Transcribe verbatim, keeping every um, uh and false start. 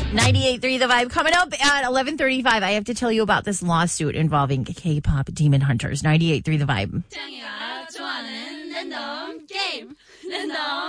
ninety-eight point three The Vibe. Coming up at eleven thirty-five, I have to tell you about this lawsuit involving K-pop demon hunters. ninety-eight point three The Vibe.